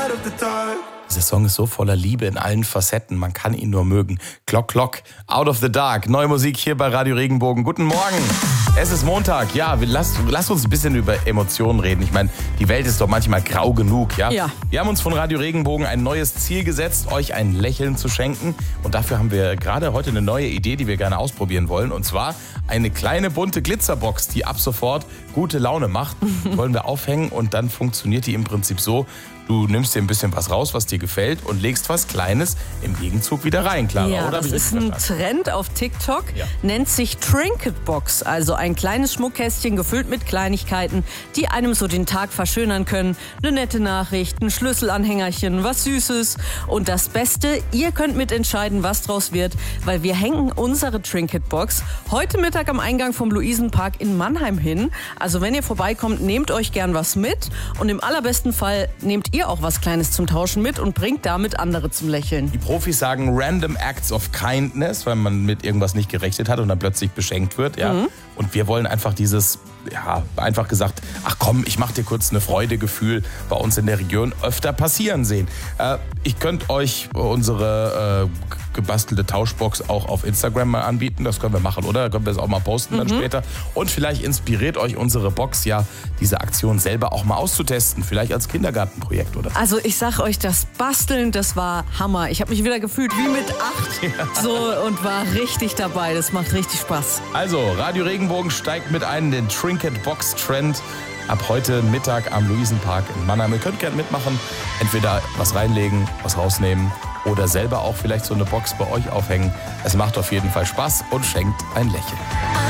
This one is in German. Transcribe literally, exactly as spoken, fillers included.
Dieser Song ist so voller Liebe in allen Facetten, man kann ihn nur mögen. Clock, Clock, Out of the Dark, neue Musik hier bei Radio Regenbogen. Guten Morgen, es ist Montag. Ja, wir lass, lass uns ein bisschen über Emotionen reden. Ich meine, die Welt ist doch manchmal grau genug, ja? Ja. Wir haben uns von Radio Regenbogen ein neues Ziel gesetzt, euch ein Lächeln zu schenken. Und dafür haben wir gerade heute eine neue Idee, die wir gerne ausprobieren wollen. Und zwar eine kleine bunte Glitzerbox, die ab sofort gute Laune macht. Wollen wir aufhängen und dann funktioniert die im Prinzip so: Du nimmst dir ein bisschen was raus, was dir gefällt und legst was Kleines im Gegenzug wieder rein, Clara, ja, oder? Das ist ein Trend auf TikTok, ja. Nennt sich Trinket Box, also ein kleines Schmuckkästchen gefüllt mit Kleinigkeiten, die einem so den Tag verschönern können. Eine nette Nachricht, ein Schlüsselanhängerchen, was Süßes. Und das Beste, ihr könnt mitentscheiden, was draus wird, weil wir hängen unsere Trinket Box heute Mittag am Eingang vom Luisenpark in Mannheim hin. Also wenn ihr vorbeikommt, nehmt euch gern was mit und im allerbesten Fall nehmt ihr auch was Kleines zum Tauschen mit und bringt damit andere zum Lächeln. Die Profis sagen Random Acts of Kindness, weil man mit irgendwas nicht gerechnet hat und dann plötzlich beschenkt wird. Ja? Mhm. Und wir wollen einfach dieses, ja, einfach gesagt, ach komm, ich mach dir kurz eine Freudegefühl bei uns in der Region öfter passieren sehen. Äh, ich könnte euch unsere äh, gebastelte Tauschbox auch auf Instagram mal anbieten. Das können wir machen, oder? Da können wir es auch mal posten mhm. dann später. Und vielleicht inspiriert euch unsere Box ja, diese Aktion selber auch mal auszutesten. Vielleicht als Kindergartenprojekt, oder? Also ich sag euch, das Basteln, das war Hammer. Ich habe mich wieder gefühlt wie mit acht ja. so und war richtig dabei. Das macht richtig Spaß. Also, Radio Regenbogen steigt mit ein in den Trinket Box Trend. Ab heute Mittag am Luisenpark in Mannheim. Ihr könnt gerne mitmachen. Entweder was reinlegen, was rausnehmen oder selber auch vielleicht so eine Box bei euch aufhängen. Es macht auf jeden Fall Spaß und schenkt ein Lächeln.